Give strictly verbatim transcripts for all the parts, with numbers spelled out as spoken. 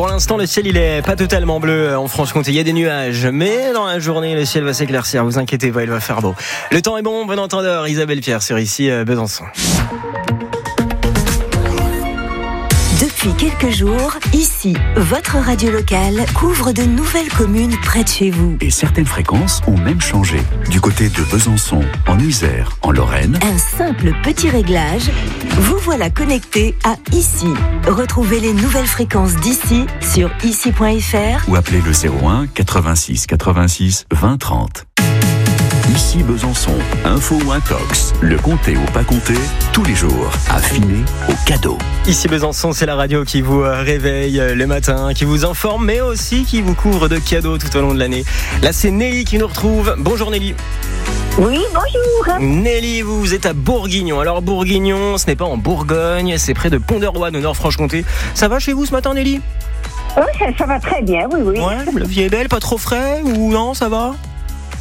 pour l'instant, le ciel il est pas totalement bleu en Franche-Comté. Il y a des nuages, mais dans la journée, le ciel va s'éclaircir. Vous inquiétez pas, il va faire beau. Le temps est bon, bon entendeur. Isabelle Pierre sur ici Besançon. Depuis quelques jours, ici, votre radio locale couvre de nouvelles communes près de chez vous. Et certaines fréquences ont même changé. Du côté de Besançon, en Isère, en Lorraine. Un simple petit réglage, vous voilà connecté à Ici. Retrouvez les nouvelles fréquences d'ici sur ici point f r ou appelez le zéro un quatre-vingt-six quatre-vingt-six vingt trente. Ici Besançon, info ou intox, le compter ou pas compter, tous les jours, affiné au cadeau. Ici Besançon, c'est la radio qui vous réveille le matin, qui vous informe, mais aussi qui vous couvre de cadeaux tout au long de l'année. Là, c'est Nelly qui nous retrouve. Bonjour Nelly. Oui, bonjour. Nelly, vous êtes à Bourguignon. Alors Bourguignon, ce n'est pas en Bourgogne, c'est près de Pont-de-Roanne, au Nord-Franche-Comté. Ça va chez vous ce matin, Nelly ? Oui, ça, ça va très bien, oui, oui. Ouais, la vie est belle, pas trop frais ou non, ça va ? Pardon ?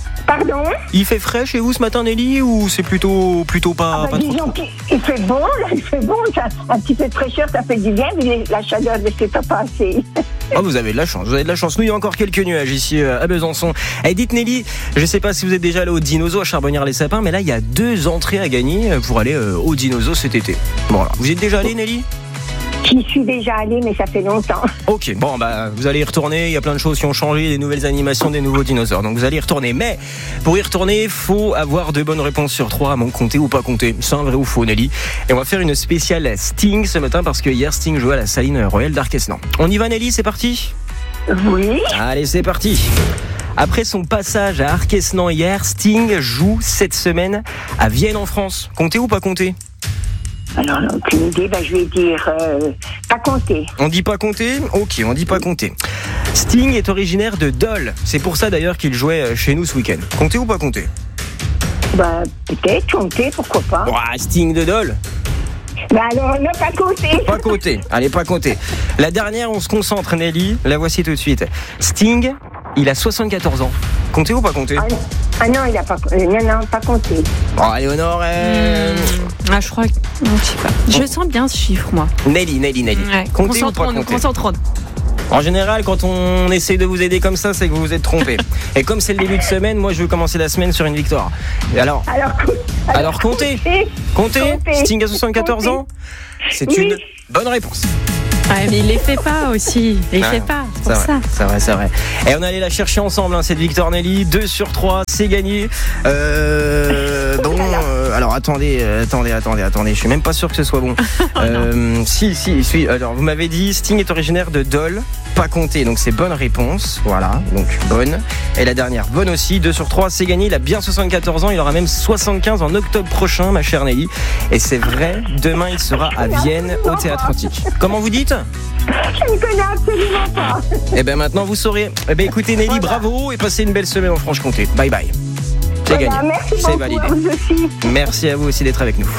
Il fait frais chez vous ce matin, Nelly, ou c'est plutôt, plutôt pas, ah bah, pas trop, disons trop qu'il fait bon, là, il fait bon, ça, un petit peu de fraîcheur, ça fait du bien, mais la chaleur ne s'est pas passée. Ah, vous avez de la chance, vous avez de la chance. Nous, il y a encore quelques nuages ici à Besançon. Et dites Nelly, je ne sais pas si vous êtes déjà allé au Dinozo à Charbonnières-les-Sapins, mais là, il y a deux entrées à gagner pour aller au Dinozo cet été. Bon, voilà. Vous y êtes déjà allé, Nelly ? J'y suis déjà allée, mais ça fait longtemps. Ok, bon, bah, vous allez y retourner. Il y a plein de choses qui ont changé, des nouvelles animations, des nouveaux dinosaures. Donc, vous allez y retourner. Mais, pour y retourner, il faut avoir deux bonnes réponses sur trois, à m'en compter ou pas compter. C'est un vrai ou faux, Nelly. Et on va faire une spéciale Sting ce matin parce que hier, Sting jouait à la Saline Royale d'Arquesnan. On y va, Nelly, c'est parti ? Oui. Allez, c'est parti. Après son passage à Arquesnan hier, Sting joue cette semaine à Vienne en France. Compter ou pas compter ? Alors, aucune idée, bah, je vais dire euh, pas compter. On dit pas compter ? Ok, on dit pas compter. Sting est originaire de Dole. C'est pour ça d'ailleurs qu'il jouait chez nous ce week-end. Compter ou pas compter ? Bah, peut-être compter, pourquoi pas. Ouah, Sting de Dole ? Bah alors, non, pas compter. Pas compter. Allez, pas compter. La dernière, on se concentre, Nelly. La voici tout de suite. Sting, il a soixante-quatorze ans. Compter ou pas compter ? Ah, ah non, il a pas, euh, non, non, pas compté. Oh, Léonore, euh... mmh. Ah, je crois que... Non, je sais pas. Je sens bien ce chiffre, moi. Nelly, Nelly, Nelly. Ouais. Compter ou pas compter ? Concentrons. En général, quand on essaie de vous aider comme ça, c'est que vous vous êtes trompé. Et comme c'est le début de semaine, moi, je veux commencer la semaine sur une victoire. Et alors Alors, alors, alors comptez. Comptez. Comptez. Sting a soixante-quatorze ans. C'est oui. une bonne réponse. Ouais, mais il les fait pas aussi. Il les Ah, fait pas, c'est pour c'est ça. vrai, c'est vrai, c'est vrai. Et on allait la chercher ensemble, hein, cette victoire, Nelly. deux sur trois, c'est gagné. Euh, bon, euh, alors attendez, euh, attendez, attendez, attendez. Je suis même pas sûr que ce soit bon. Euh, si, si, si. Alors, vous m'avez dit, Sting est originaire de Dole. Pas compté, donc c'est bonne réponse. Voilà, donc bonne. Et la dernière, bonne aussi. deux sur trois, c'est gagné. Il a bien soixante-quatorze ans. Il aura même soixante-quinze en octobre prochain, ma chère Nelly. Et c'est vrai, demain, il sera à Vienne, au Théâtre Antique. Comment vous dites ? Je ne connais absolument pas. Eh bien maintenant vous saurez. Eh bien écoutez Nelly, voilà. Bravo et passez une belle semaine en Franche-Comté. Bye bye. C'est voilà, gagné. Merci c'est beaucoup validé. à vous aussi. Merci à vous aussi d'être avec nous.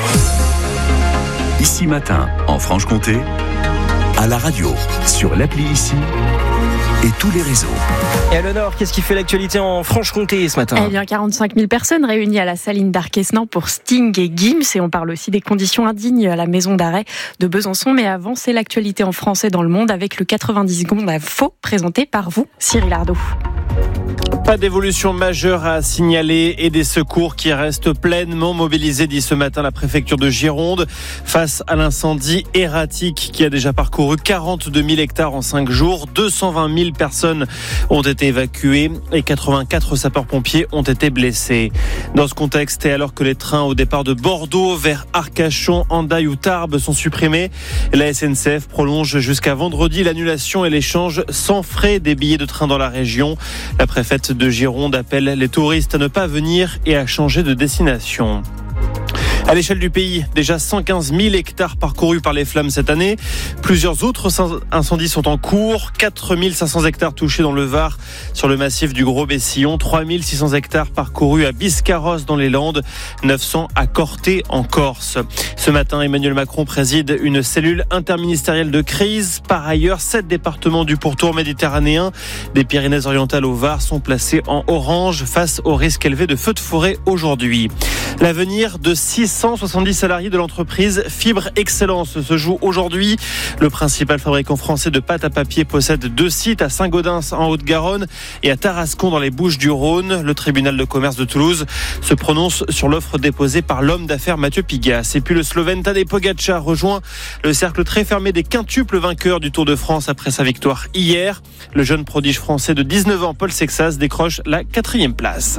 Ici Matin, en Franche-Comté, à la radio, sur l'appli Ici et tous les réseaux. Et à l'honneur, qu'est-ce qui fait l'actualité en Franche-Comté ce matin ? Eh bien, quarante-cinq mille personnes réunies à la Saline d'Arquesnan pour Sting et Gims. Et on parle aussi des conditions indignes à la maison d'arrêt de Besançon. Mais avant, c'est l'actualité en français dans le monde avec le quatre-vingt-dix secondes à faux présenté par vous, Cyril Ardo. Pas d'évolution majeure à signaler et des secours qui restent pleinement mobilisés, dit ce matin la préfecture de Gironde, face à l'incendie erratique qui a déjà parcouru quarante-deux mille hectares en cinq jours. deux cent vingt mille personnes ont été évacuées et quatre-vingt-quatre sapeurs-pompiers ont été blessés. Dans ce contexte, et alors que les trains au départ de Bordeaux vers Arcachon, Hendaye ou Tarbes sont supprimés, la S N C F prolonge jusqu'à vendredi l'annulation et l'échange sans frais des billets de train dans la région. La préfète de Gironde appelle les touristes à ne pas venir et à changer de destination. À l'échelle du pays, déjà cent quinze mille hectares parcourus par les flammes cette année. Plusieurs autres incendies sont en cours. quatre mille cinq cents hectares touchés dans le Var, sur le massif du Gros-Bessillon. trois mille six cents hectares parcourus à Biscarrosse dans les Landes. neuf cents à Corté en Corse. Ce matin, Emmanuel Macron préside une cellule interministérielle de crise. Par ailleurs, sept départements du pourtour méditerranéen, des Pyrénées-Orientales au Var, sont placés en orange face au risque élevé de feux de forêt aujourd'hui. L'avenir de six cent soixante-dix salariés de l'entreprise Fibre Excellence se joue aujourd'hui. Le principal fabricant français de pâte à papier possède deux sites à Saint-Gaudens en Haute-Garonne et à Tarascon dans les Bouches-du-Rhône. Le tribunal de commerce de Toulouse se prononce sur l'offre déposée par l'homme d'affaires Mathieu Pigas. Et puis le Slovène Tadej Pogačar rejoint le cercle très fermé des quintuples vainqueurs du Tour de France après sa victoire hier. Le jeune prodige français de dix-neuf ans, Paul Sexas, décroche la quatrième place.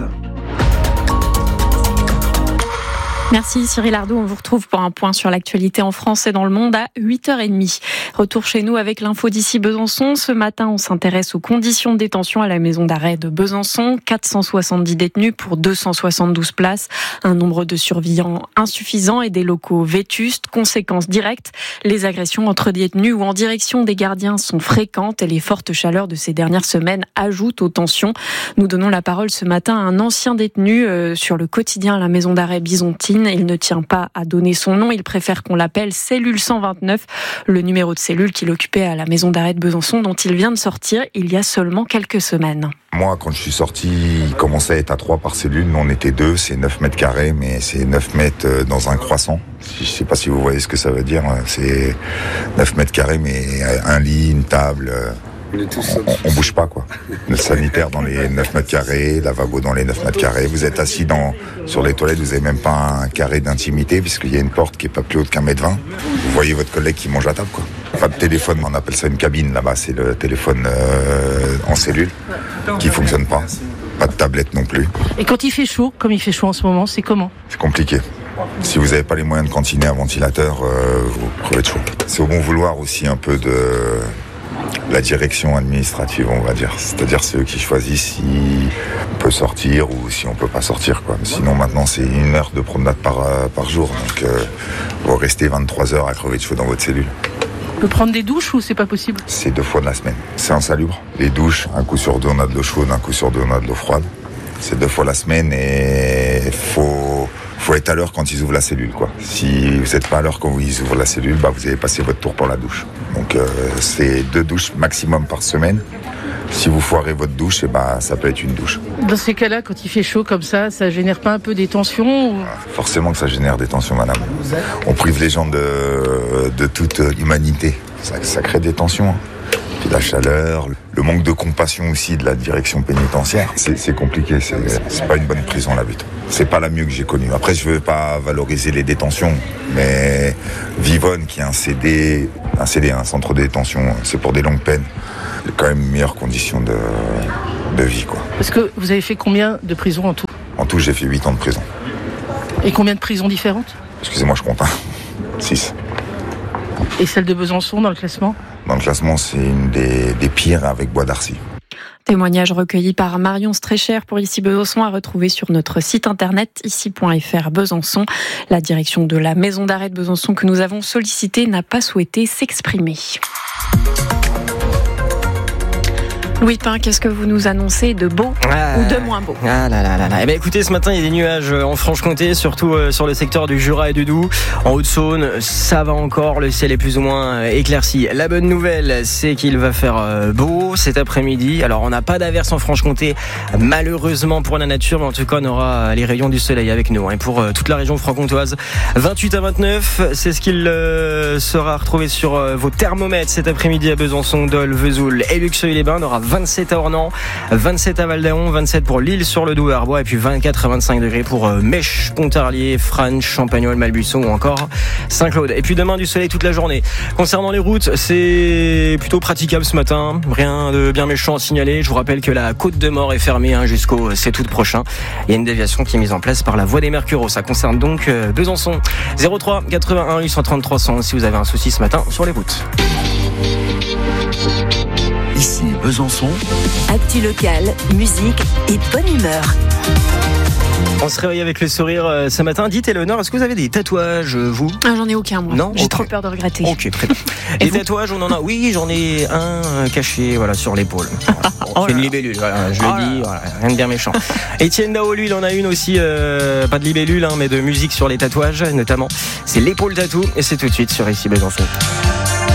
Merci Cyril Ardo, on vous retrouve pour un point sur l'actualité en France et dans le monde à huit heures trente. Retour chez nous avec l'info d'ici Besançon. Ce matin, on s'intéresse aux conditions de détention à la maison d'arrêt de Besançon. quatre cent soixante-dix détenus pour deux cent soixante-douze places. Un nombre de surveillants insuffisant et des locaux vétustes. Conséquences directes, les agressions entre détenus ou en direction des gardiens sont fréquentes et les fortes chaleurs de ces dernières semaines ajoutent aux tensions. Nous donnons la parole ce matin à un ancien détenu euh, sur le quotidien à la maison d'arrêt Bisontine. Il ne tient pas à donner son nom, il préfère qu'on l'appelle Cellule cent vingt-neuf, le numéro de cellule qu'il occupait à la maison d'arrêt de Besançon dont il vient de sortir il y a seulement quelques semaines. Moi, quand je suis sorti, il commençait à être à trois par cellule. Nous, on était deux, c'est neuf mètres carrés, mais c'est neuf mètres dans un croissant. Je sais pas si vous voyez ce que ça veut dire. C'est neuf mètres carrés, mais un lit, une table. On, on, on bouge pas, quoi. Le sanitaire dans les neuf mètres carrés, lavabo dans les neuf mètres carrés. Vous êtes assis dans, sur les toilettes, vous avez même pas un carré d'intimité, puisqu'il y a une porte qui est pas plus haute qu'un mètre vingt. Vous voyez votre collègue qui mange à table, quoi. Pas de téléphone, on appelle ça une cabine, là-bas, c'est le téléphone euh, en cellule, qui fonctionne pas. Pas de tablette non plus. Et quand il fait chaud, comme il fait chaud en ce moment, c'est comment ? C'est compliqué. Si vous n'avez pas les moyens de cantiner un ventilateur, euh, vous crevez de chaud. C'est au bon vouloir aussi un peu de la direction administrative, on va dire. C'est-à-dire c'est eux qui choisissent si on peut sortir ou si on peut pas sortir, quoi. Sinon maintenant c'est une heure de promenade par, euh, par jour, donc euh, vous restez vingt-trois heures à crever de chaud dans votre cellule. On peut prendre des douches ou c'est pas possible ? C'est deux fois de la semaine. C'est insalubre. Les douches, un coup sur deux on a de l'eau chaude, un coup sur deux on a de l'eau froide. C'est deux fois la semaine et faut faut être à l'heure quand ils ouvrent la cellule, quoi. Si vous n'êtes pas à l'heure quand ils ouvrent la cellule, bah vous avez passé votre tour pour la douche. Donc euh, c'est deux douches maximum par semaine. Si vous foirez votre douche, et bah ça peut être une douche. Dans ces cas-là, quand il fait chaud comme ça, ça génère pas un peu des tensions ou... Forcément que ça génère des tensions, madame. On prive les gens de, de toute humanité. Ça, ça crée des tensions. Hein. Puis la chaleur, le manque de compassion aussi de la direction pénitentiaire. C'est, c'est compliqué, c'est, c'est pas une bonne prison la Butte. C'est pas la mieux que j'ai connue. Après, je veux pas valoriser les détentions, mais Vivonne, qui est un C D, un C D, un centre de détention, c'est pour des longues peines. Il y a quand même meilleures conditions de, de vie, quoi. Parce que vous avez fait combien de prisons en tout ? En tout, j'ai fait huit ans de prison. Et combien de prisons différentes ? Excusez-moi, je compte un. six. Et celle de Besançon dans le classement ? Dans le classement, c'est une des, des pires avec Bois d'Arcy. Témoignage recueilli par Marion Strécher pour Ici Besançon à retrouver sur notre site internet ici point f r Besançon. La direction de la maison d'arrêt de Besançon que nous avons sollicitée n'a pas souhaité s'exprimer. Louis Pin, qu'est-ce que vous nous annoncez de beau ah, ou de moins beau ? Ah là là là là. Eh ben écoutez, ce matin il y a des nuages en Franche-Comté, surtout euh, sur le secteur du Jura et du Doubs. En Haute-Saône, ça va encore, le ciel est plus ou moins éclairci. La bonne nouvelle, c'est qu'il va faire euh, beau cet après-midi. Alors on n'a pas d'averse en Franche-Comté, malheureusement pour la nature, mais en tout cas on aura les rayons du soleil avec nous. Et pour euh, toute la région franc-comtoise, vingt-huit à vingt-neuf, c'est ce qu'il euh, sera retrouvé sur euh, vos thermomètres cet après-midi à Besançon, Dole, Vesoul et Luxeuil-les-Bains. On aura vingt-sept à Ornans, vingt-sept à Val-d'Aon, vingt-sept pour Lille-sur-le-Doubs et Arbois, et puis vingt-quatre à vingt-cinq degrés pour Mèche, Pontarlier, Frasnes, Champagnol, Malbuisson ou encore Saint-Claude. Et puis demain du soleil toute la journée. Concernant les routes, c'est plutôt praticable ce matin, rien de bien méchant à signaler. Je vous rappelle que la Côte de Mort est fermée hein, jusqu'au sept août prochain. Il y a une déviation qui est mise en place par la Voie des Mercureaux. Ça concerne donc euh, Besançon. zéro trois quatre-vingt-un huit cent trente trois cent si vous avez un souci ce matin sur les routes. Ici Besançon. Actu locale, musique et bonne humeur. On se réveille avec le sourire euh, ce matin. Dites Eleonore, est-ce que vous avez des tatouages, vous ? Ah, j'en ai aucun, moi. Non ? J'ai okay. trop peur de regretter. Ok, très bien. Des tatouages, on en a. Oui, j'en ai un euh, caché, voilà, sur l'épaule. Voilà. Bon, oh c'est une libellule, voilà, je oh le dis, voilà, rien de bien méchant. Étienne Dao, lui, il en a une aussi, euh, pas de libellule, hein, mais de musique sur les tatouages, notamment. C'est l'épaule tatou, et c'est tout de suite sur Ici Besançon.